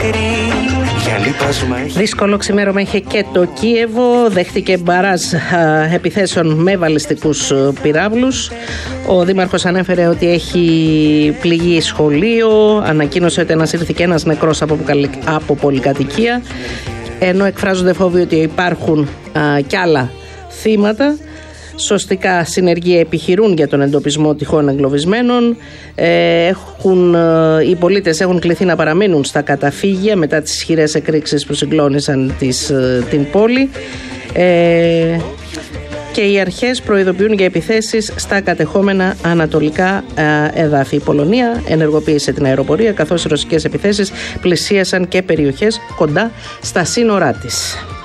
Δύσκολο ξημέρωμα είχε και το Κίεβο. Δέχτηκε μπαράζ επιθέσεων με βαλιστικούς πυράβλους. Ο δήμαρχος ανέφερε ότι έχει πληγεί σχολείο. Ανακοίνωσε ότι ανασύρθηκε ένας νεκρός από πολυκατοικία. Ενώ εκφράζονται φόβοι ότι υπάρχουν κι άλλα θύματα. Σωστικά συνεργεία επιχειρούν για τον εντοπισμό τυχόν εγκλωβισμένων. Οι πολίτες έχουν κληθεί να παραμείνουν στα καταφύγια μετά τις ισχυρές εκρήξεις που συγκλώνησαν την πόλη. Και οι αρχές προειδοποιούν για επιθέσεις στα κατεχόμενα ανατολικά εδάφη. Η Πολωνία ενεργοποίησε την αεροπορία, καθώς οι ρωσικές επιθέσεις πλησίασαν και περιοχές κοντά στα σύνορά της.